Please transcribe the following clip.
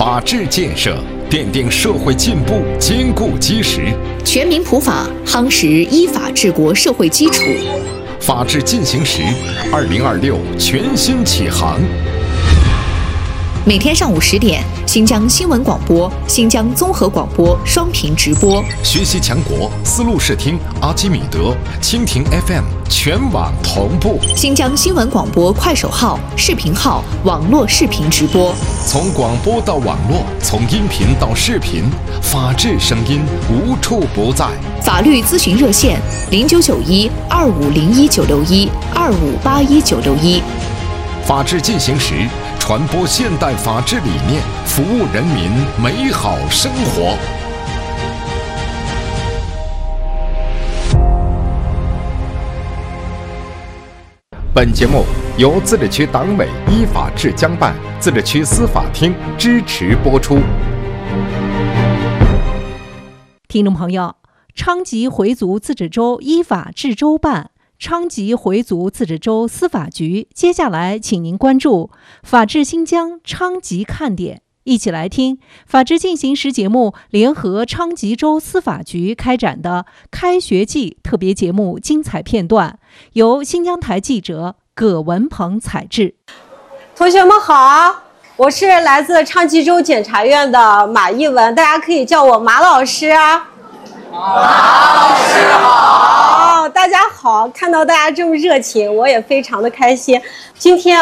法治建设奠定社会进步坚固基石， 全民普法夯实依法治国社会基础。 法治进行时，2026全新启航。 每天上午10点，新疆新闻广播、新疆综合广播双频直播。 学习强国，丝路视听、阿基米德、蜻蜓 FM 全网同步。 新疆新闻广播快手号、视频号网络视频直播。 从广播到网络，从音频到视频，法治声音无处不在。 法律咨询热线：0991-2501-961-2581-961。 法治进行时，传播现代法治理念，服务人民美好生活。本节目由自治区党委依法治江办、自治区司法厅支持播出。 听众朋友，昌吉回族自治州依法治州办、昌吉回族自治州司法局，接下来请您关注法治新疆昌吉看点，一起来听法治进行时节目联合昌吉州司法局开展的开学季特别节目精彩片段，由新疆台记者葛文鹏采制。 同学们好，我是来自昌吉州检察院的马一文，大家可以叫我马老师啊。马老师好，大家好，看到大家这么热情，我也非常的开心。今天